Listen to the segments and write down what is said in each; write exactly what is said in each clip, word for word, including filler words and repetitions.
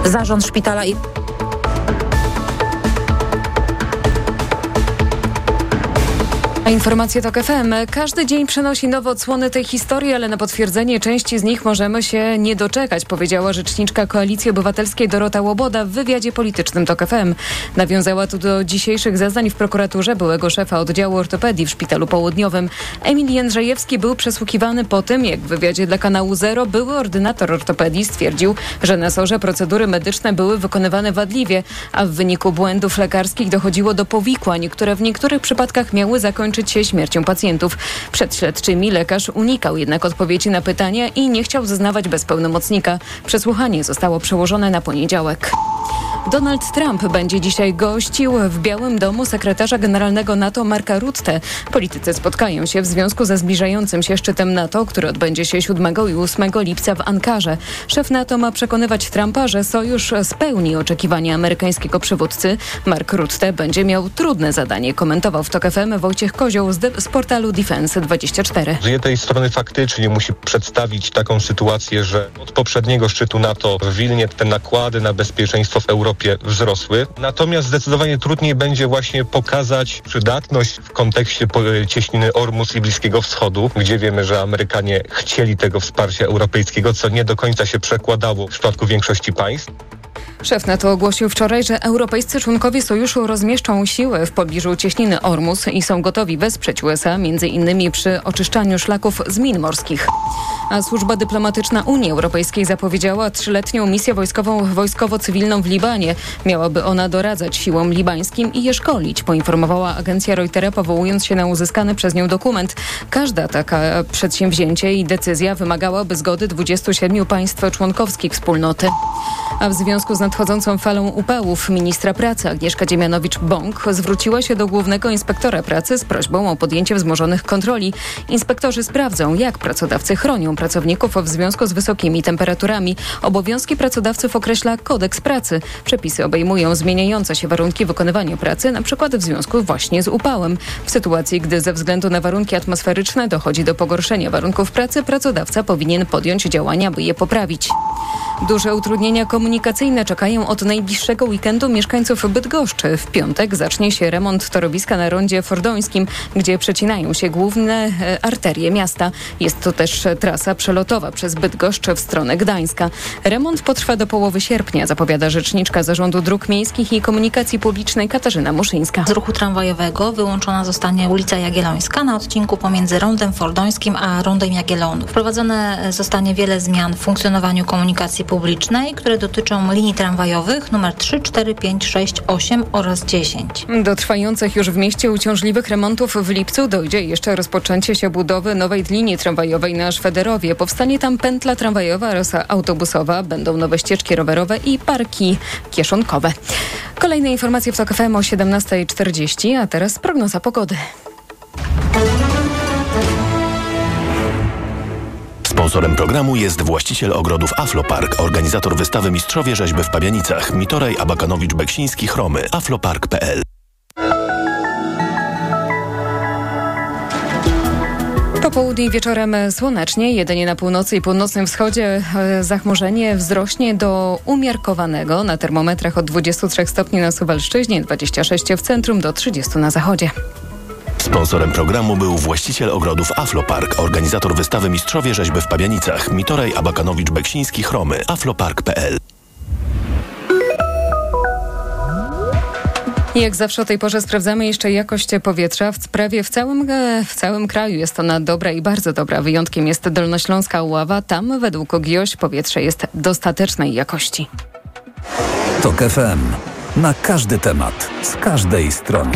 zarząd szpitala i... Informacje TOK F M. Każdy dzień przynosi nowe odsłony tej historii, ale na potwierdzenie części z nich możemy się nie doczekać, powiedziała rzeczniczka Koalicji Obywatelskiej Dorota Łoboda w wywiadzie politycznym TOK F M. Nawiązała tu do dzisiejszych zeznań w prokuraturze byłego szefa oddziału ortopedii w Szpitalu Południowym. Emil Jędrzejewski był przesłuchiwany po tym, jak w wywiadzie dla kanału Zero były ordynator ortopedii stwierdził, że na sorze procedury medyczne były wykonywane wadliwie, a w wyniku błędów lekarskich dochodziło do powikłań, które w niektórych przypadkach miały zakończyć się śmiercią pacjentów. Przed śledczymi lekarz unikał jednak odpowiedzi na pytania i nie chciał zeznawać bez pełnomocnika. Przesłuchanie zostało przełożone na poniedziałek. Donald Trump będzie dzisiaj gościł w Białym Domu sekretarza generalnego NATO Marka Rutte. Politycy spotkają się w związku ze zbliżającym się szczytem NATO, który odbędzie się siódmego i ósmego lipca w Ankarze. Szef NATO ma przekonywać Trumpa, że sojusz spełni oczekiwania amerykańskiego przywódcy. Mark Rutte będzie miał trudne zadanie, komentował w TOK F M Wojciech Kozioł z, de- z portalu Defense dwadzieścia cztery. Z jednej strony faktycznie musi przedstawić taką sytuację, że od poprzedniego szczytu NATO w Wilnie te nakłady na bezpieczeństwo w Europie wzrosły. Natomiast zdecydowanie trudniej będzie właśnie pokazać przydatność w kontekście cieśniny Ormus i Bliskiego Wschodu, gdzie wiemy, że Amerykanie chcieli tego wsparcia europejskiego, co nie do końca się przekładało w przypadku większości państw. Szef NATO ogłosił wczoraj, że europejscy członkowie sojuszu rozmieszczą siły w pobliżu cieśniny Ormus i są gotowi wesprzeć U S A między innymi przy oczyszczaniu szlaków z min morskich. A służba dyplomatyczna Unii Europejskiej zapowiedziała trzyletnią misję wojskową wojskowo-cywilną w Libanie. Miałaby ona doradzać siłom libańskim i je szkolić, poinformowała agencja Reutera, powołując się na uzyskany przez nią dokument. Każda taka przedsięwzięcie i decyzja wymagałaby zgody dwudziestu siedmiu państw członkowskich wspólnoty. A w związku z nadchodzącą falą upałów ministra pracy Agnieszka Dziemianowicz-Bąk zwróciła się do głównego inspektora pracy z prośbą o podjęcie wzmożonych kontroli. Inspektorzy sprawdzą, jak pracodawcy chronią pracowników w związku z wysokimi temperaturami. Obowiązki pracodawców określa kodeks pracy. Przepisy obejmują zmieniające się warunki wykonywania pracy, np. w związku właśnie z upałem. W sytuacji, gdy ze względu na warunki atmosferyczne dochodzi do pogorszenia warunków pracy, pracodawca powinien podjąć działania, by je poprawić. Duże utrudnienia komunikacyjne czekają od najbliższego weekendu mieszkańców Bydgoszczy. W piątek zacznie się remont torowiska na rondzie fordońskim, gdzie przecinają się główne e, arterie miasta. Jest to też trasa przelotowa przez Bydgoszcz w stronę Gdańska. Remont potrwa do połowy sierpnia, zapowiada rzeczniczka Zarządu Dróg Miejskich i Komunikacji Publicznej Katarzyna Muszyńska. Z ruchu tramwajowego wyłączona zostanie ulica Jagiellońska na odcinku pomiędzy rondem fordońskim a rondem Jagiellonów. Wprowadzone zostanie wiele zmian w funkcjonowaniu komunikacji publicznej, które dotyczą linii tramwajowych numer trzy, cztery, pięć, sześć, osiem oraz dziesięć. Do trwających już w mieście uciążliwych remontów w lipcu dojdzie jeszcze rozpoczęcie się budowy nowej linii tramwajowej na Szwederowie. Powstanie tam pętla tramwajowa oraz autobusowa, będą nowe ścieżki rowerowe i parki kieszonkowe. Kolejne informacje w TOK F M o siedemnasta czterdzieści, a teraz prognoza pogody. Sponsorem programu jest właściciel ogrodów Aflopark, organizator wystawy Mistrzowie Rzeźby w Pabianicach, Mitoraj, Abakanowicz, Beksiński, Chromy, aflopark kropka p l. Po południu i wieczorem słonecznie, jedynie na północy i północnym wschodzie zachmurzenie wzrośnie do umiarkowanego. Na termometrach od dwudziestu trzech stopni na Suwalszczyźnie, dwudziestu sześciu w centrum do trzydziestu na zachodzie. Sponsorem programu był właściciel ogrodów Aflopark, organizator wystawy Mistrzowie Rzeźby w Pabianicach, Mitoraj, Abakanowicz, Beksiński, Chromy, aflopark kropka p l. Jak zawsze o tej porze sprawdzamy jeszcze jakość powietrza. W prawie w całym, w całym kraju jest ona dobra i bardzo dobra. Wyjątkiem jest Dolnośląska Ława. Tam według GIOŚ powietrze jest dostatecznej jakości. TOK F M. Na każdy temat, z każdej strony.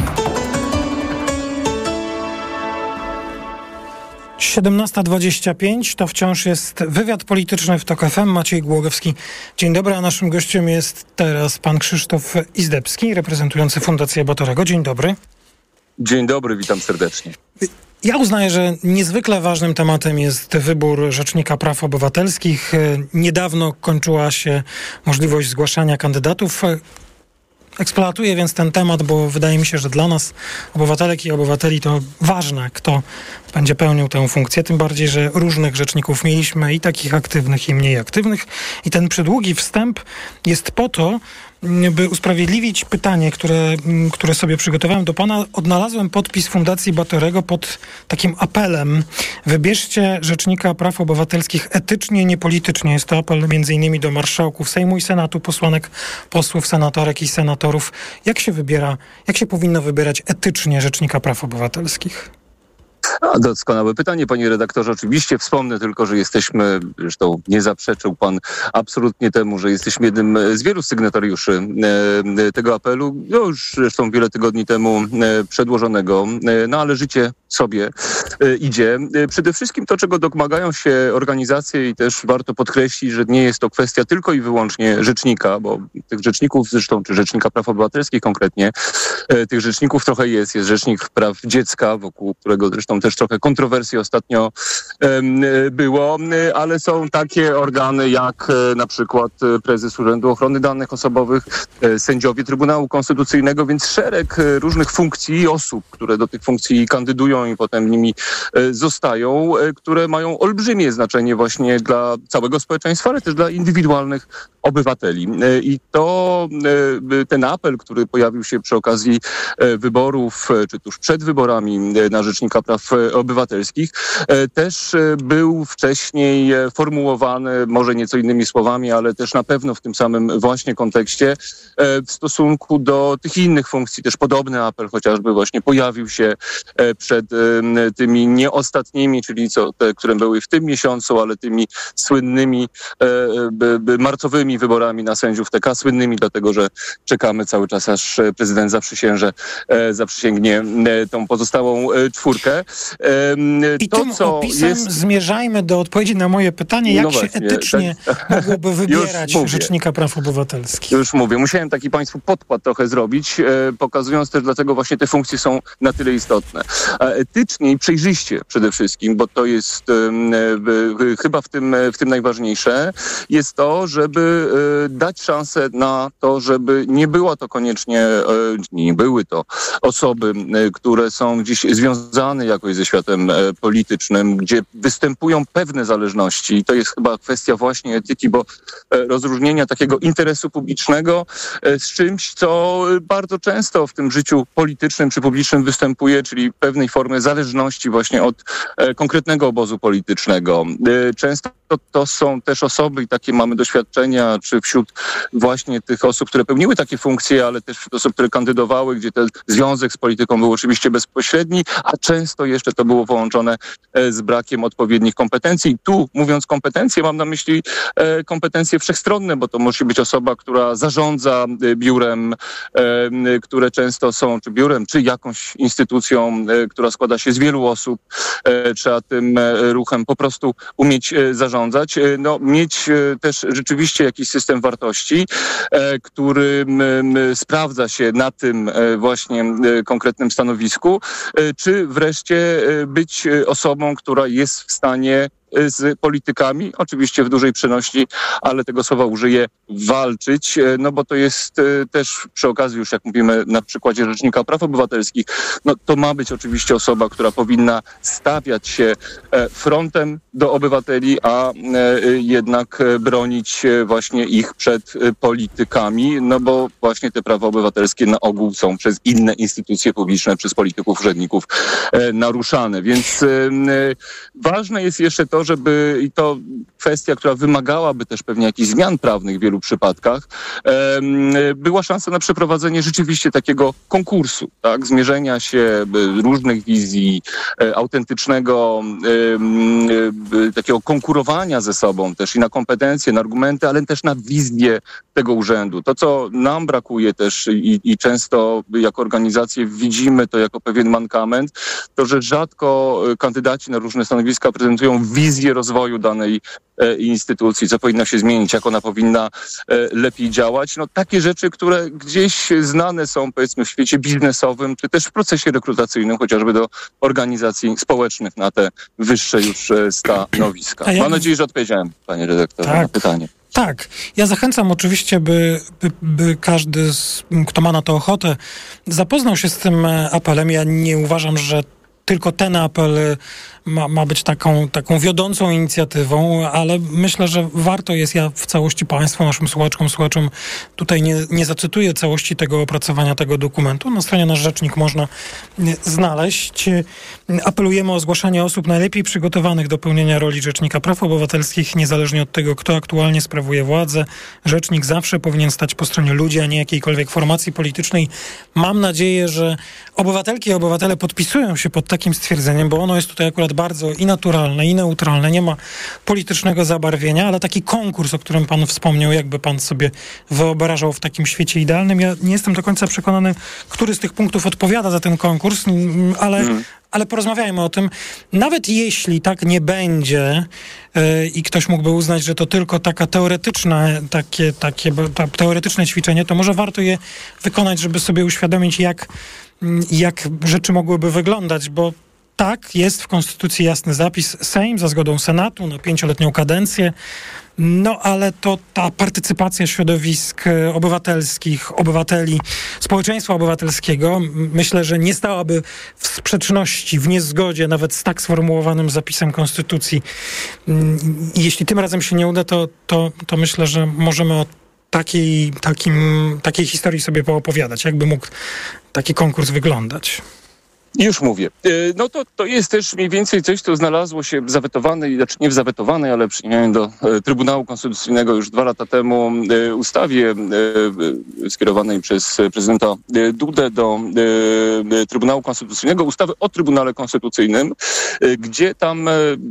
siedemnasta dwadzieścia pięć to wciąż jest wywiad polityczny w TOK F M. Maciej Głogowski. Dzień dobry, a naszym gościem jest teraz pan Krzysztof Izdebski, reprezentujący Fundację Batorego. Dzień dobry. Dzień dobry, witam serdecznie. Ja uznaję, że niezwykle ważnym tematem jest wybór Rzecznika Praw Obywatelskich. Niedawno kończyła się możliwość zgłaszania kandydatów. Eksploatuję więc ten temat, bo wydaje mi się, że dla nas, obywatelek i obywateli, to ważne, kto będzie pełnił tę funkcję. Tym bardziej, że różnych rzeczników mieliśmy i takich aktywnych, i mniej aktywnych. I ten przydługi wstęp jest po to, by usprawiedliwić pytanie, które, które sobie przygotowałem do pana. Odnalazłem podpis Fundacji Batorego pod takim apelem: wybierzcie Rzecznika Praw Obywatelskich etycznie, niepolitycznie. Jest to apel między innymi do marszałków Sejmu i Senatu, posłanek, posłów, senatorek i senatorów. Jak się wybiera, jak się powinno wybierać etycznie Rzecznika Praw Obywatelskich? A, doskonałe pytanie, panie redaktorze. Oczywiście wspomnę tylko, że jesteśmy, zresztą nie zaprzeczył pan absolutnie temu, że jesteśmy jednym z wielu sygnatariuszy e, tego apelu, no już zresztą wiele tygodni temu e, przedłożonego, e, no ale życie sobie e, idzie. E, przede wszystkim to, czego domagają się organizacje, i też warto podkreślić, że nie jest to kwestia tylko i wyłącznie rzecznika, bo tych rzeczników zresztą, czy Rzecznika Praw Obywatelskich konkretnie, e, tych rzeczników trochę jest. Jest Rzecznik Praw Dziecka, wokół którego zresztą też trochę kontrowersji ostatnio um, było, ale są takie organy jak e, na przykład prezes Urzędu Ochrony Danych Osobowych, e, sędziowie Trybunału Konstytucyjnego, więc szereg e, różnych funkcji i osób, które do tych funkcji kandydują i potem nimi e, zostają, e, które mają olbrzymie znaczenie właśnie dla całego społeczeństwa, ale też dla indywidualnych obywateli. E, I to e, ten apel, który pojawił się przy okazji e, wyborów, e, czy tuż przed wyborami e, na Rzecznika Praw Obywatelskich, też był wcześniej formułowany, może nieco innymi słowami, ale też na pewno w tym samym właśnie kontekście w stosunku do tych innych funkcji. Też podobny apel chociażby właśnie pojawił się przed tymi nieostatnimi, czyli co, te, które były w tym miesiącu, ale tymi słynnymi marcowymi wyborami na sędziów T K. Słynnymi dlatego, że czekamy cały czas, aż prezydent zaprzysięże, zaprzysięgnie tą pozostałą czwórkę. I to, tym co opisem jest... zmierzajmy do odpowiedzi na moje pytanie, jak no się właśnie, etycznie tak... mogłoby wybierać Już Rzecznika Praw Obywatelskich. Już mówię, musiałem taki państwu podkład trochę zrobić, e, pokazując też, dlaczego właśnie te funkcje są na tyle istotne. A etycznie i przejrzyście przede wszystkim, bo to jest e, e, chyba w tym, w tym najważniejsze, jest to, żeby e, dać szansę na to, żeby nie była to koniecznie, e, nie były to osoby, e, które są gdzieś związane jakoś ze światem e, politycznym, gdzie występują pewne zależności. I to jest chyba kwestia właśnie etyki, bo e, rozróżnienia takiego interesu publicznego e, z czymś, co bardzo często w tym życiu politycznym czy publicznym występuje, czyli pewnej formy zależności właśnie od e, konkretnego obozu politycznego. E, często to, to są też osoby, i takie mamy doświadczenia, czy wśród właśnie tych osób, które pełniły takie funkcje, ale też wśród osób, które kandydowały, gdzie ten związek z polityką był oczywiście bezpośredni, a często jeszcze to było połączone z brakiem odpowiednich kompetencji. I tu, mówiąc kompetencje, mam na myśli kompetencje wszechstronne, bo to musi być osoba, która zarządza biurem, które często są, czy biurem, czy jakąś instytucją, która składa się z wielu osób. Trzeba tym ruchem po prostu umieć zarządzać. No, mieć też rzeczywiście jakiś system wartości, który sprawdza się na tym właśnie konkretnym stanowisku, czy wreszcie być osobą, która jest w stanie z politykami, oczywiście w dużej przenośni, ale tego słowa użyję, walczyć, no bo to jest też przy okazji, już jak mówimy na przykładzie Rzecznika Praw Obywatelskich, no to ma być oczywiście osoba, która powinna stawiać się frontem do obywateli, a jednak bronić właśnie ich przed politykami, no bo właśnie te prawa obywatelskie na ogół są przez inne instytucje publiczne, przez polityków, urzędników naruszane. Więc ważne jest jeszcze to, żeby, i to kwestia, która wymagałaby też pewnie jakichś zmian prawnych w wielu przypadkach, była szansa na przeprowadzenie rzeczywiście takiego konkursu, tak, zmierzenia się różnych wizji, autentycznego takiego konkurowania ze sobą też i na kompetencje, na argumenty, ale też na wizję tego urzędu. To, co nam brakuje też i, i często jako organizacje widzimy to jako pewien mankament, to, że rzadko kandydaci na różne stanowiska prezentują wizję rozwoju danej e, instytucji, co powinno się zmienić, jak ona powinna e, lepiej działać. No takie rzeczy, które gdzieś znane są, powiedzmy, w świecie biznesowym, czy też w procesie rekrutacyjnym, chociażby do organizacji społecznych na te wyższe już e, stanowiska. Ja... Mam nadzieję, że odpowiedziałem, panie redaktorze, tak. na pytanie. Tak. Ja zachęcam oczywiście, by, by, by każdy, z, kto ma na to ochotę, zapoznał się z tym apelem. Ja nie uważam, że tylko ten apel ma, ma być taką, taką wiodącą inicjatywą, ale myślę, że warto jest, ja w całości Państwu, naszym słuchaczkom, słuchaczom tutaj nie, nie zacytuję całości tego opracowania, tego dokumentu. Na stronie Nasz Rzecznik można znaleźć. Apelujemy o zgłaszanie osób najlepiej przygotowanych do pełnienia roli Rzecznika Praw Obywatelskich, niezależnie od tego, kto aktualnie sprawuje władzę. Rzecznik zawsze powinien stać po stronie ludzi, a nie jakiejkolwiek formacji politycznej. Mam nadzieję, że obywatelki i obywatele podpisują się pod takim stwierdzeniem, bo ono jest tutaj akurat bardzo i naturalne, i neutralne, nie ma politycznego zabarwienia, ale taki konkurs, o którym pan wspomniał, jakby pan sobie wyobrażał w takim świecie idealnym, ja nie jestem do końca przekonany, który z tych punktów odpowiada za ten konkurs, ale, mm. ale porozmawiajmy o tym. Nawet jeśli tak nie będzie yy, i ktoś mógłby uznać, że to tylko taka teoretyczna, takie, takie ta, teoretyczne ćwiczenie, to może warto je wykonać, żeby sobie uświadomić, jak jak rzeczy mogłyby wyglądać, bo tak, jest w Konstytucji jasny zapis, Sejm za zgodą Senatu na pięcioletnią kadencję, no ale to ta partycypacja środowisk obywatelskich, obywateli, społeczeństwa obywatelskiego, myślę, że nie stałaby w sprzeczności, w niezgodzie nawet z tak sformułowanym zapisem Konstytucji. I jeśli tym razem się nie uda, to, to, to myślę, że możemy o takiej, takim, takiej historii sobie poopowiadać. Jakby mógł taki konkurs wyglądać? Już mówię. No to, to jest też mniej więcej coś, co znalazło się zawetowane, znaczy nie w zawetowanej, ale przyjęłem do Trybunału Konstytucyjnego już dwa lata temu ustawie skierowanej przez prezydenta Dudę do Trybunału Konstytucyjnego, ustawy o Trybunale Konstytucyjnym, gdzie tam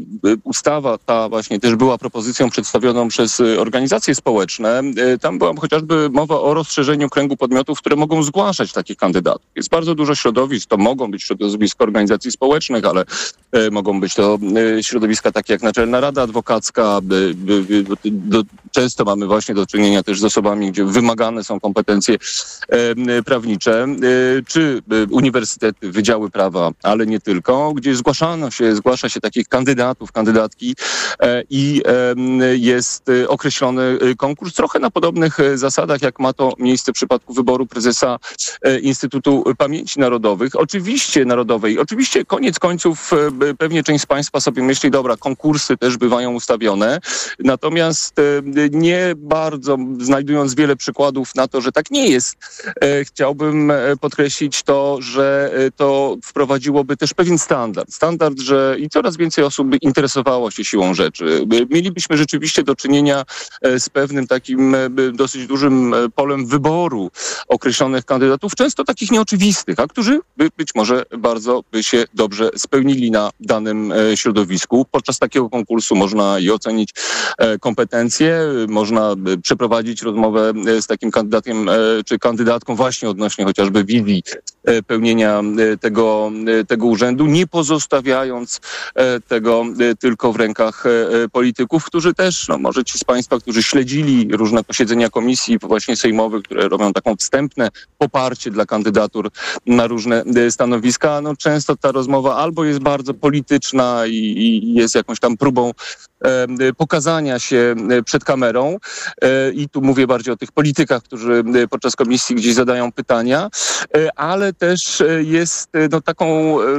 ustawa ta właśnie też była propozycją przedstawioną przez organizacje społeczne. Tam była chociażby mowa o rozszerzeniu kręgu podmiotów, które mogą zgłaszać takich kandydatów. Jest bardzo dużo środowisk, to mogą być środowiska organizacji społecznych, ale e, mogą być to e, środowiska takie jak Naczelna Rada Adwokacka. E, e, do, często mamy właśnie do czynienia też z osobami, gdzie wymagane są kompetencje e, prawnicze, e, czy e, uniwersytety, wydziały prawa, ale nie tylko, gdzie zgłaszano się, zgłasza się takich kandydatów, kandydatki e, i e, jest e, określony konkurs trochę na podobnych zasadach, jak ma to miejsce w przypadku wyboru prezesa e, Instytutu Pamięci Narodowych. Oczywiście narodowej. Oczywiście koniec końców pewnie część z Państwa sobie myśli, dobra, konkursy też bywają ustawione, natomiast nie bardzo, znajdując wiele przykładów na to, że tak nie jest, chciałbym podkreślić to, że to wprowadziłoby też pewien standard. Standard, że i coraz więcej osób by interesowało się siłą rzeczy. Mielibyśmy rzeczywiście do czynienia z pewnym takim dosyć dużym polem wyboru określonych kandydatów, często takich nieoczywistych, a którzy by być może bardzo by się dobrze spełnili na danym e, środowisku. Podczas takiego konkursu można i ocenić e, kompetencje, można e, przeprowadzić rozmowę e, z takim kandydatem e, czy kandydatką właśnie odnośnie chociażby wizji e, pełnienia e, tego, e, tego urzędu, nie pozostawiając e, tego e, tylko w rękach e, polityków, którzy też, no może ci z Państwa, którzy śledzili różne posiedzenia komisji właśnie sejmowych, które robią taką wstępne poparcie dla kandydatur na różne e, stanowiska, no często ta rozmowa albo jest bardzo polityczna i, i jest jakąś tam próbą e, pokazania się przed kamerą e, i tu mówię bardziej o tych politykach, którzy podczas komisji gdzieś zadają pytania, e, ale też jest no, taką e,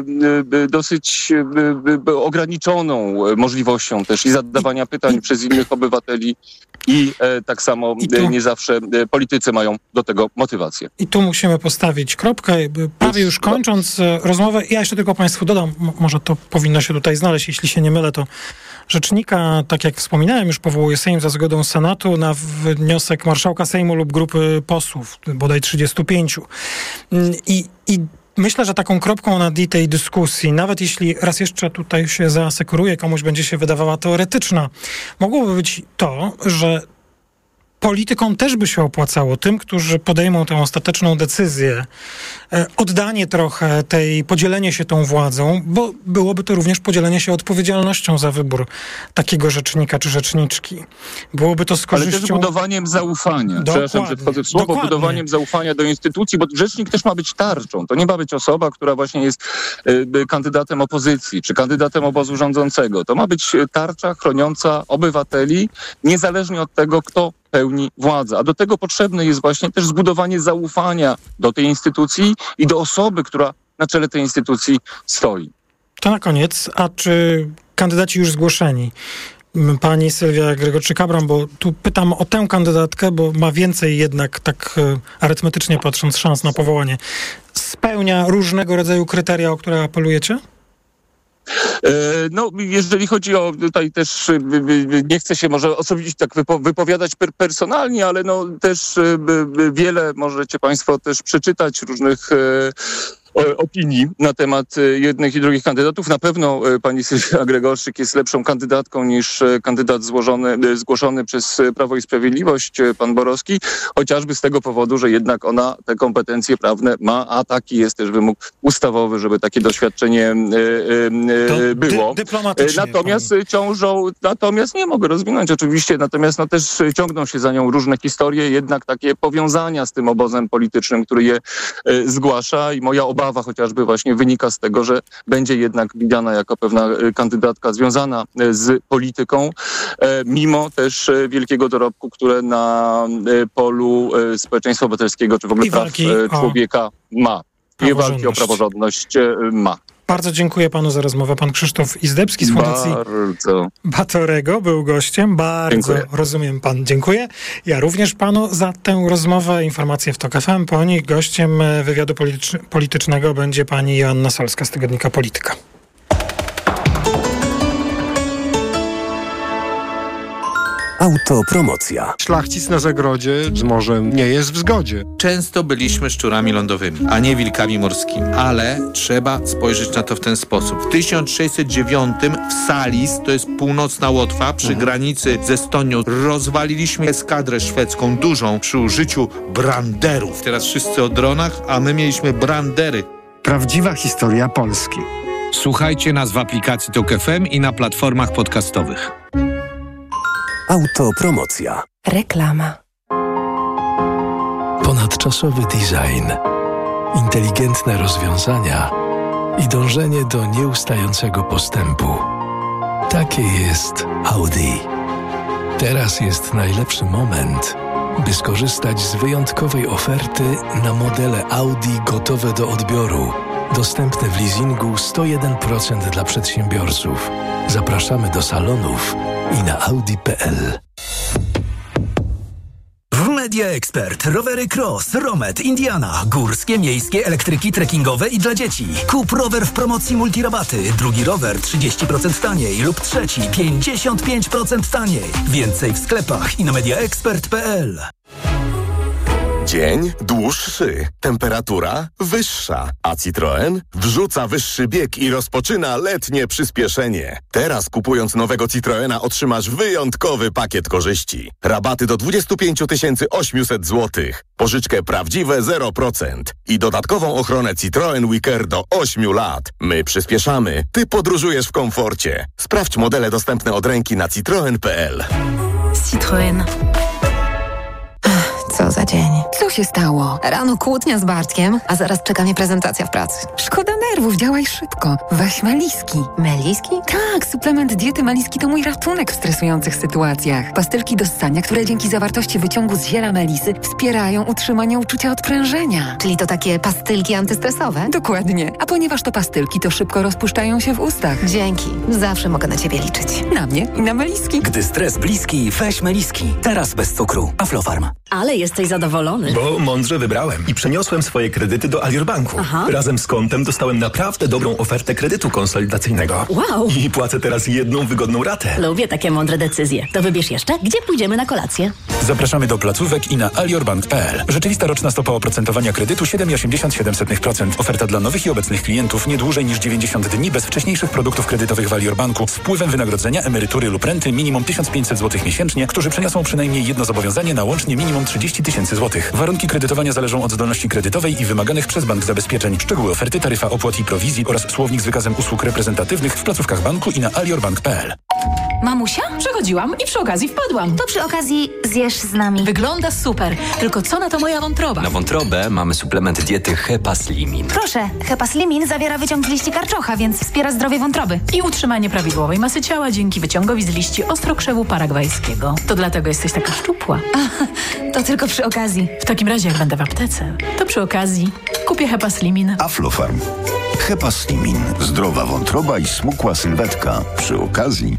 dosyć e, ograniczoną możliwością też i zadawania pytań przez innych obywateli i e, tak samo I tu, nie zawsze e, politycy mają do tego motywację. I tu musimy postawić kropkę. Prawie już kończąc rozmowę, ja jeszcze tylko Państwu dodam, m- może to powinno się tutaj znaleźć, jeśli się nie mylę, to rzecznika, tak jak wspominałem, już powołuje Sejm za zgodą Senatu na wniosek marszałka Sejmu lub grupy posłów, bodaj trzydziestu pięciu. I, i myślę, że taką kropką na D tej dyskusji, nawet jeśli raz jeszcze tutaj się zaasekuruje, komuś będzie się wydawała teoretyczna, mogłoby być to, że politykom też by się opłacało, tym, którzy podejmą tę ostateczną decyzję, oddanie trochę tej, podzielenie się tą władzą, bo byłoby to również podzielenie się odpowiedzialnością za wybór takiego rzecznika czy rzeczniczki. Byłoby to z korzyścią... Ale też budowaniem zaufania. Przepraszam, że wchodzę w słowo. Dokładnie. Budowaniem zaufania do instytucji, bo rzecznik też ma być tarczą. To nie ma być osoba, która właśnie jest y, kandydatem opozycji, czy kandydatem obozu rządzącego. To ma być tarcza chroniąca obywateli, niezależnie od tego, kto pełni władzę. A do tego potrzebne jest właśnie też zbudowanie zaufania do tej instytucji i do osoby, która na czele tej instytucji stoi. To na koniec, a czy kandydaci już zgłoszeni? Pani Sylwia Gregorczyk-Abram, bo tu pytam o tę kandydatkę, bo ma więcej jednak, tak arytmetycznie patrząc, szans na powołanie. Spełnia różnego rodzaju kryteria, o które apelujecie? No, jeżeli chodzi o tutaj też, nie chcę się może osobiście tak wypowiadać personalnie, ale no też wiele możecie państwo też przeczytać różnych opinii na temat jednych i drugich kandydatów. Na pewno pani Sylwia Gregorczyk jest lepszą kandydatką niż kandydat złożony, zgłoszony przez Prawo i Sprawiedliwość, pan Borowski, chociażby z tego powodu, że jednak ona te kompetencje prawne ma, a taki jest też wymóg ustawowy, żeby takie doświadczenie to było. Dy- natomiast pan. ciążą, natomiast nie mogę rozwinąć oczywiście, natomiast no też ciągną się za nią różne historie, jednak takie powiązania z tym obozem politycznym, który je zgłasza i moja obawa Obawa chociażby właśnie wynika z tego, że będzie jednak widziana jako pewna kandydatka związana z polityką, mimo też wielkiego dorobku, które na polu społeczeństwa obywatelskiego czy w ogóle praw człowieka ma. I walki o praworządność ma. Bardzo dziękuję panu za rozmowę. Pan Krzysztof Izdebski z Fundacji Bardzo. Batorego był gościem. Bardzo dziękuję. Rozumiem pan. Dziękuję. Ja również panu za tę rozmowę. Informacje w TOK F M. Po nich gościem wywiadu politycz- politycznego będzie pani Joanna Solska z tygodnika Polityka. Autopromocja. Szlachcic na zagrodzie z morzem nie jest w zgodzie. Często byliśmy szczurami lądowymi, a nie wilkami morskimi. Ale trzeba spojrzeć na to w ten sposób. W tysiąc sześćset dziewiątym w Salis, to jest północna Łotwa, przy granicy z Estonią, rozwaliliśmy eskadrę szwedzką dużą przy użyciu branderów. Teraz wszyscy o dronach, a my mieliśmy brandery. Prawdziwa historia Polski. Słuchajcie nas w aplikacji TOK F M i na platformach podcastowych. Autopromocja. Reklama. Ponadczasowy design, inteligentne rozwiązania i dążenie do nieustającego postępu. Takie jest Audi. Teraz jest najlepszy moment, by skorzystać z wyjątkowej oferty na modele Audi gotowe do odbioru. Dostępne w leasingu sto jeden procent dla przedsiębiorców. Zapraszamy do salonów i na audi kropka p l. W Media Expert rowery Cross, Romet, Indiana, górskie, miejskie, elektryki, trekkingowe i dla dzieci. Kup rower w promocji multirabaty, drugi rower trzydzieści procent taniej lub trzeci pięćdziesiąt pięć procent taniej. Więcej w sklepach i na media expert kropka p l. Dzień dłuższy, temperatura wyższa, a Citroen wrzuca wyższy bieg i rozpoczyna letnie przyspieszenie. Teraz kupując nowego Citroena otrzymasz wyjątkowy pakiet korzyści. Rabaty do dwadzieścia pięć tysięcy osiemset złotych, pożyczkę prawdziwe zero procent i dodatkową ochronę Citroen Wicker do ośmiu lat. My przyspieszamy, ty podróżujesz w komforcie. Sprawdź modele dostępne od ręki na citroen kropka p l. Citroen. Co za dzień. Co się stało? Rano kłótnia z Bartkiem, a zaraz czeka mnie prezentacja w pracy. Szkoda nerwów, działaj szybko. Weź Meliski. Meliski? Tak, suplement diety Meliski to mój ratunek w stresujących sytuacjach. Pastylki do ssania, które dzięki zawartości wyciągu z ziela melisy wspierają utrzymanie uczucia odprężenia. Czyli to takie pastylki antystresowe? Dokładnie. A ponieważ to pastylki, to szybko rozpuszczają się w ustach. Dzięki. Zawsze mogę na ciebie liczyć. Na mnie i na Meliski. Gdy stres bliski, weź Meliski. Teraz bez cukru. Aflofarm. Ale jesteś zadowolony. Bo mądrze wybrałem i przeniosłem swoje kredyty do Alior Banku. Aha. Razem z kontem dostałem naprawdę dobrą ofertę kredytu konsolidacyjnego. Wow. I płacę teraz jedną wygodną ratę. Lubię takie mądre decyzje. To wybierz jeszcze, gdzie pójdziemy na kolację. Zapraszamy do placówek i na aliorbank kropka p l. Rzeczywista roczna stopa oprocentowania kredytu siedem przecinek osiemdziesiąt siedem procent. Oferta dla nowych i obecnych klientów nie dłużej niż dziewięćdziesiąt dni bez wcześniejszych produktów kredytowych w Alior Banku z wpływem wynagrodzenia, emerytury lub renty minimum tysiąc pięćset złotych miesięcznie, którzy przeniosą przynajmniej jedno zobowiązanie na łącznie minimum trzydzieści tysięcy złotych. Warunki kredytowania zależą od zdolności kredytowej i wymaganych przez bank zabezpieczeń. Szczegóły oferty, taryfa opłat i prowizji oraz słownik z wykazem usług reprezentatywnych w placówkach banku i na aliorbank kropka p l. Mamusia? Przechodziłam i przy okazji wpadłam. To przy okazji zjesz z nami. Wygląda super. Tylko co na to moja wątroba? Na wątrobę mamy suplement diety Hepaslimin. Proszę, Hepaslimin zawiera wyciąg z liści karczocha, więc wspiera zdrowie wątroby. I utrzymanie prawidłowej masy ciała dzięki wyciągowi z liści ostrokrzewu paragwajskiego. To dlatego jesteś taka szczupła. A, to tylko przy okazji. W takim razie, jak będę w aptece, to przy okazji kupię Hepaslimin. Aflofarm. Hepaslimin. Zdrowa wątroba i smukła sylwetka. Przy okazji...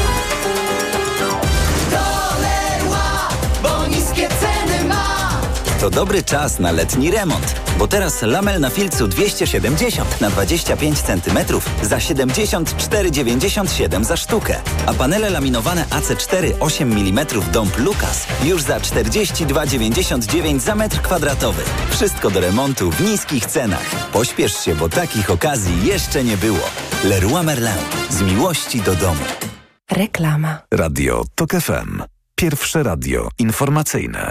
To dobry czas na letni remont, bo teraz lamel na filcu dwieście siedemdziesiąt na dwadzieścia pięć centymetrów za siedemdziesiąt cztery dziewięćdziesiąt siedem za sztukę, a panele laminowane A C cztery osiem milimetrów Dąb Lucas już za czterdzieści dwa dziewięćdziesiąt dziewięć za metr kwadratowy. Wszystko do remontu w niskich cenach. Pośpiesz się, bo takich okazji jeszcze nie było. Leroy Merlin. Z miłości do domu. Reklama. Radio TOK F M. Pierwsze radio informacyjne.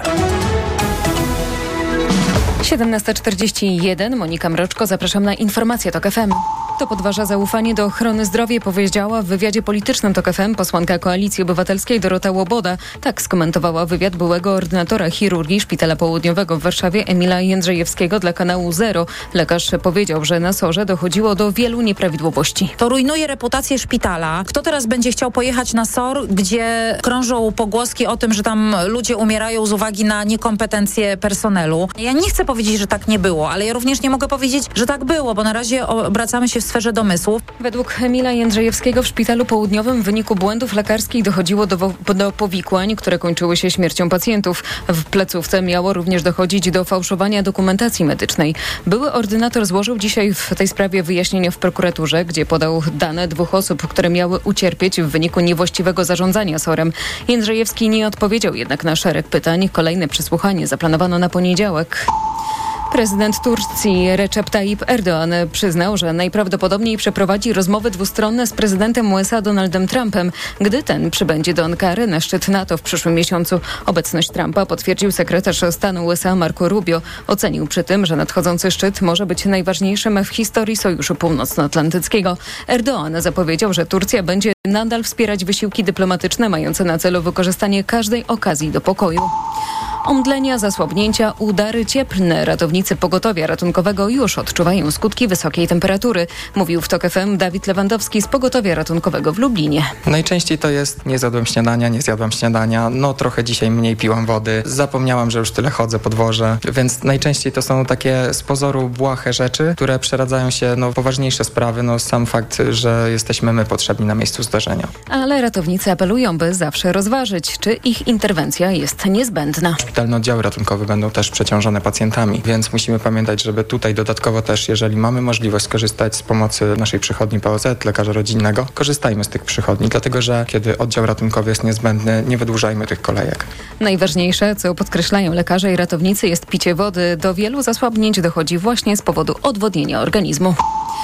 siedemnasta czterdzieści jeden. Monika Mroczko, zapraszam na informacje TOK F M. To podważa zaufanie do ochrony zdrowia, powiedziała w wywiadzie politycznym TOK F M posłanka Koalicji Obywatelskiej Dorota Łoboda. Tak skomentowała wywiad byłego ordynatora chirurgii Szpitala Południowego w Warszawie Emila Jędrzejewskiego dla kanału Zero. Lekarz powiedział, że na SOR-ze dochodziło do wielu nieprawidłowości. To rujnuje reputację szpitala. Kto teraz będzie chciał pojechać na SOR, gdzie krążą pogłoski o tym, że tam ludzie umierają z uwagi na niekompetencje personelu? Ja nie chcę powiedzieć, że tak nie było, ale ja również nie mogę powiedzieć, że tak było, bo na razie obracamy się w sferze domysłów. Według Emila Jędrzejewskiego w Szpitalu Południowym w wyniku błędów lekarskich dochodziło do, do powikłań, które kończyły się śmiercią pacjentów. W placówce miało również dochodzić do fałszowania dokumentacji medycznej. Były ordynator złożył dzisiaj w tej sprawie wyjaśnienia w prokuraturze, gdzie podał dane dwóch osób, które miały ucierpieć w wyniku niewłaściwego zarządzania SOR-em. Jędrzejewski nie odpowiedział jednak na szereg pytań. Kolejne przesłuchanie zaplanowano na poniedziałek. Prezydent Turcji Recep Tayyip Erdoğan przyznał, że najprawdopodobniej przeprowadzi rozmowy dwustronne z prezydentem U S A Donaldem Trumpem, gdy ten przybędzie do Ankary na szczyt NATO w przyszłym miesiącu. Obecność Trumpa potwierdził sekretarz stanu U S A Marco Rubio. Ocenił przy tym, że nadchodzący szczyt może być najważniejszym w historii Sojuszu Północnoatlantyckiego. Erdoğan zapowiedział, że Turcja będzie nadal wspierać wysiłki dyplomatyczne mające na celu wykorzystanie każdej okazji do pokoju. Omdlenia, zasłabnięcia, udary cieplne. Ratownicy pogotowia ratunkowego już odczuwają skutki wysokiej temperatury. Mówił w TOK F M Dawid Lewandowski z pogotowia ratunkowego w Lublinie. Najczęściej to jest nie zjadłem śniadania, nie zjadłam śniadania, no trochę dzisiaj mniej piłam wody, zapomniałam, że już tyle chodzę po dworze, więc najczęściej to są takie z pozoru błahe rzeczy, które przeradzają się no, w poważniejsze sprawy, no sam fakt, że jesteśmy my potrzebni na miejscu zdarzenia. Ale ratownicy apelują, by zawsze rozważyć, czy ich interwencja jest niezbędna. Szpitalne oddziały ratunkowe będą też przeciążone pacjentami, więc musimy pamiętać, żeby tutaj dodatkowo też, jeżeli mamy możliwość skorzystać z pomocy naszej przychodni P O Z, lekarza rodzinnego, korzystajmy z tych przychodni, dlatego że kiedy oddział ratunkowy jest niezbędny, nie wydłużajmy tych kolejek. Najważniejsze, co podkreślają lekarze i ratownicy, jest picie wody. Do wielu zasłabnięć dochodzi właśnie z powodu odwodnienia organizmu.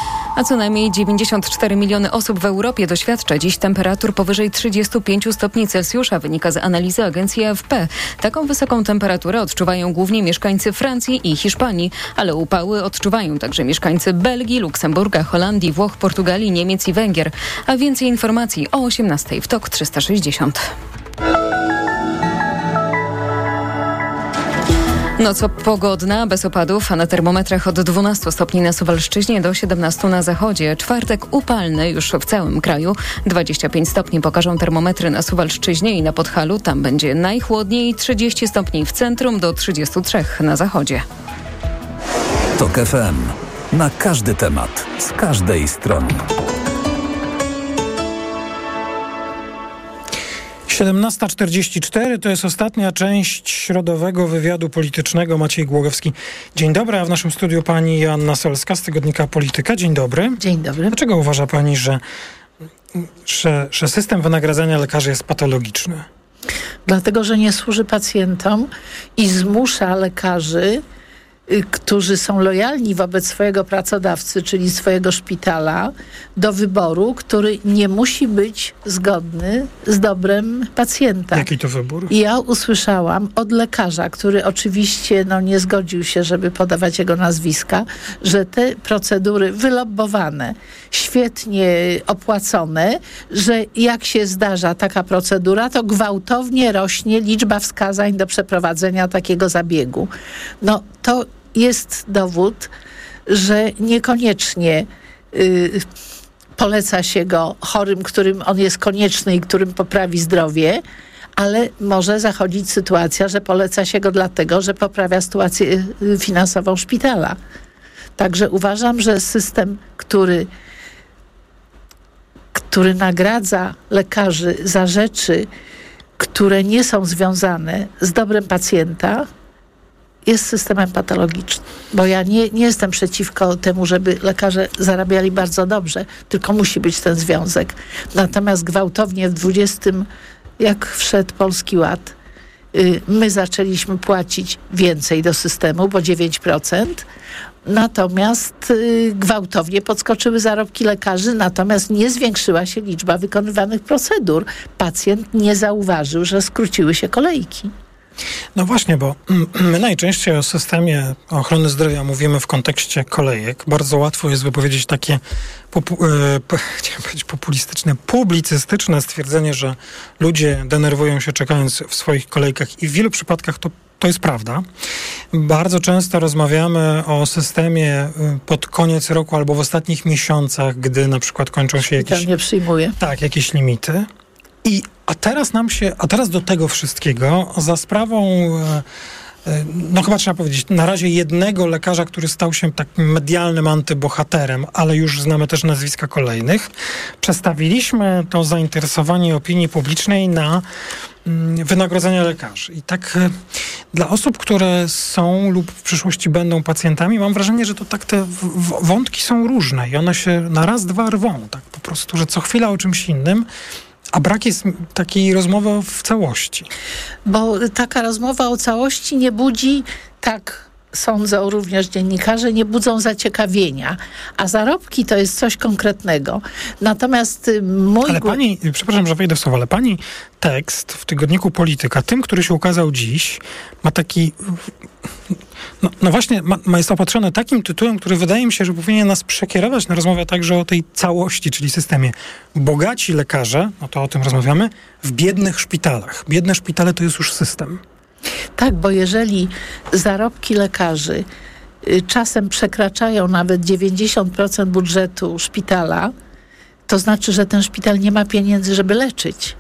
A co najmniej dziewięćdziesiąt cztery miliony osób w Europie doświadcza dziś temperatur powyżej trzydziestu pięciu stopni Celsjusza, wynika z analizy agencji A F P. Taką wysoką temperaturę odczuwają głównie mieszkańcy Francji i Hiszpanii, ale upały odczuwają także mieszkańcy Belgii, Luksemburga, Holandii, Włoch, Portugalii, Niemiec i Węgier. A więcej informacji o osiemnastej w TOK trzysta sześćdziesiąt. Noc pogodna, bez opadów, a na termometrach od dwunastu stopni na Suwalszczyźnie do siedemnastu na zachodzie. Czwartek upalny już w całym kraju. dwadzieścia pięć stopni pokażą termometry na Suwalszczyźnie i na Podhalu. Tam będzie najchłodniej, trzydzieści stopni w centrum do trzydziestu trzech na zachodzie. TOK F M. Na każdy temat, z każdej strony. siedemnasta czterdzieści cztery to jest ostatnia część środowego wywiadu politycznego. Maciej Głogowski. Dzień dobry, a w naszym studiu pani Joanna Solska z tygodnika Polityka. Dzień dobry. Dzień dobry. Dlaczego uważa pani, że, że, że system wynagradzania lekarzy jest patologiczny? Dlatego, że nie służy pacjentom i zmusza lekarzy, którzy są lojalni wobec swojego pracodawcy, czyli swojego szpitala, do wyboru, który nie musi być zgodny z dobrem pacjenta. Jaki to wybór? I ja usłyszałam od lekarza, który oczywiście no, nie zgodził się, żeby podawać jego nazwiska, że te procedury wylobbowane, świetnie opłacone, że jak się zdarza taka procedura, to gwałtownie rośnie liczba wskazań do przeprowadzenia takiego zabiegu. No to jest dowód, że niekoniecznie y, poleca się go chorym, którym on jest konieczny i którym poprawi zdrowie, ale może zachodzić sytuacja, że poleca się go dlatego, że poprawia sytuację finansową szpitala. Także uważam, że system, który, który nagradza lekarzy za rzeczy, które nie są związane z dobrem pacjenta, jest systemem patologicznym. Bo ja nie, nie jestem przeciwko temu, żeby lekarze zarabiali bardzo dobrze, tylko musi być ten związek. Natomiast gwałtownie w dwudziestym, jak wszedł Polski Ład, yy, my zaczęliśmy płacić więcej do systemu, bo dziewięć procent, natomiast yy, gwałtownie podskoczyły zarobki lekarzy, natomiast nie zwiększyła się liczba wykonywanych procedur. Pacjent nie zauważył, że skróciły się kolejki. No właśnie, bo my najczęściej o systemie ochrony zdrowia mówimy w kontekście kolejek. Bardzo łatwo jest wypowiedzieć takie popu- e, po, chciałem powiedzieć populistyczne, publicystyczne stwierdzenie, że ludzie denerwują się czekając w swoich kolejkach i w wielu przypadkach to To jest prawda. Bardzo często rozmawiamy o systemie pod koniec roku albo w ostatnich miesiącach, gdy na przykład kończą się jakieś... nie przyjmuje. Tak, jakieś limity. I a teraz nam się, a teraz do tego wszystkiego za sprawą, no chyba trzeba powiedzieć, na razie jednego lekarza, który stał się takim medialnym antybohaterem, ale już znamy też nazwiska kolejnych, przestawiliśmy to zainteresowanie opinii publicznej na wynagrodzenia lekarzy. I tak dla osób, które są lub w przyszłości będą pacjentami, mam wrażenie, że to tak te w- wątki są różne i one się na raz, dwa rwą, tak po prostu, że co chwila o czymś innym, a brak jest takiej rozmowy w całości. Bo taka rozmowa o całości nie budzi, tak sądzą również dziennikarze, nie budzą zaciekawienia. A zarobki to jest coś konkretnego. Natomiast mój... Ale pani, przepraszam, że wejdę w słowo, ale pani tekst w tygodniku Polityka, tym, który się ukazał dziś, ma taki... No, no właśnie, ma, ma jest opatrzony takim tytułem, który wydaje mi się, że powinien nas przekierować na rozmowę także o tej całości, czyli systemie. Bogaci lekarze, no to o tym rozmawiamy, w biednych szpitalach. Biedne szpitale to jest już system. Tak, bo jeżeli zarobki lekarzy y, czasem przekraczają nawet dziewięćdziesiąt procent budżetu szpitala, to znaczy, że ten szpital nie ma pieniędzy, żeby leczyć.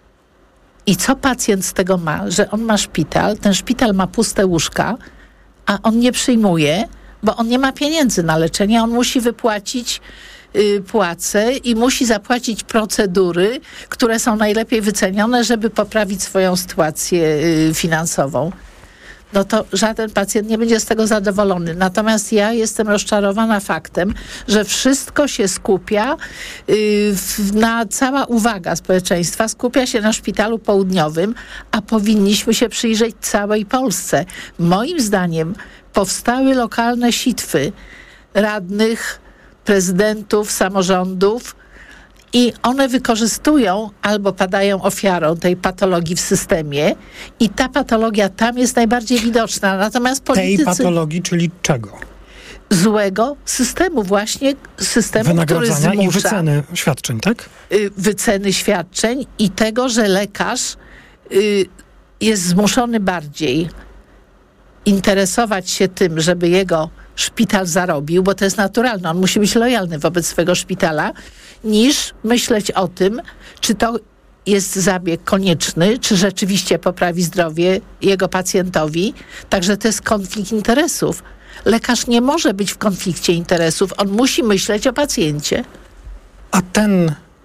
I co pacjent z tego ma? Że on ma szpital, ten szpital ma puste łóżka, a on nie przyjmuje, bo on nie ma pieniędzy na leczenie, on musi wypłacić y, płace i musi zapłacić procedury, które są najlepiej wycenione, żeby poprawić swoją sytuację y, finansową. No to żaden pacjent nie będzie z tego zadowolony. Natomiast ja jestem rozczarowana faktem, że wszystko się skupia, yy, w, na cała uwaga społeczeństwa skupia się na szpitalu południowym, a powinniśmy się przyjrzeć całej Polsce. Moim zdaniem powstały lokalne sitwy radnych, prezydentów, samorządów, i one wykorzystują albo padają ofiarą tej patologii w systemie i ta patologia tam jest najbardziej widoczna. Natomiast politycy... Tej patologii, czyli czego? Złego systemu, właśnie systemu, który zmusza... i wyceny świadczeń, tak? Y, wyceny świadczeń i tego, że lekarz y, jest zmuszony bardziej interesować się tym, żeby jego szpital zarobił, bo to jest naturalne, on musi być lojalny wobec swojego szpitala, niż myśleć o tym, czy to jest zabieg konieczny, czy rzeczywiście poprawi zdrowie jego pacjentowi. Także to jest konflikt interesów. Lekarz nie może być w konflikcie interesów, on musi myśleć o pacjencie. A ten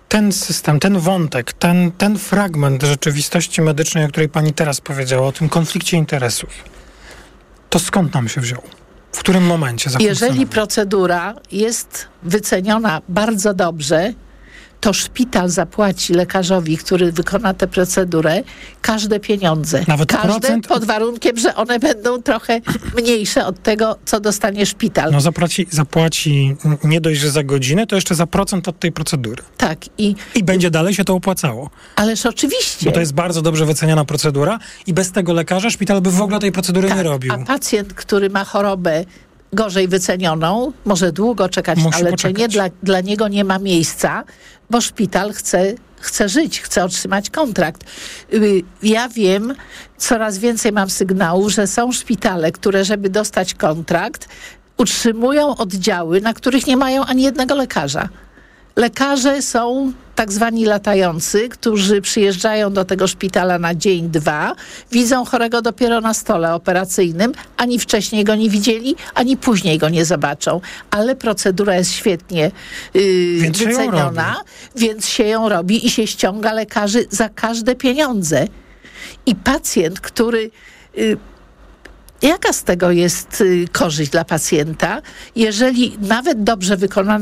ten system, ten wątek, ten, ten fragment rzeczywistości medycznej, o której pani teraz powiedziała, o tym konflikcie interesów, to skąd nam się wziął? W którym momencie zafunkcjonował? Jeżeli procedura jest wyceniona bardzo dobrze, to szpital zapłaci lekarzowi, który wykona tę procedurę, każde pieniądze. Nawet każde procent? pod warunkiem, że one będą trochę mniejsze od tego, co dostanie szpital. No zapłaci, zapłaci nie dość, że za godzinę, to jeszcze za procent od tej procedury. Tak. I, I będzie dalej się to opłacało. Ależ oczywiście. Bo to jest bardzo dobrze wyceniana procedura i bez tego lekarza szpital by w ogóle tej procedury tak, nie robił. A pacjent, który ma chorobę gorzej wycenioną, może długo czekać Musi na leczenie, poczekać. dla, dla niego nie ma miejsca, bo szpital chce, chce żyć, chce otrzymać kontrakt. Yy, Ja wiem, coraz więcej mam sygnałów, że są szpitale, które, żeby dostać kontrakt, utrzymują oddziały, na których nie mają ani jednego lekarza. Lekarze są tak zwani latający, którzy przyjeżdżają do tego szpitala na dzień, dwa, widzą chorego dopiero na stole operacyjnym, ani wcześniej go nie widzieli, ani później go nie zobaczą. Ale procedura jest świetnie yy, Więc się ją wyceniona, robi. więc się ją robi i się ściąga lekarzy za każde pieniądze. I pacjent, który... Yy, Jaka z tego jest y, korzyść dla pacjenta, jeżeli nawet dobrze wykonana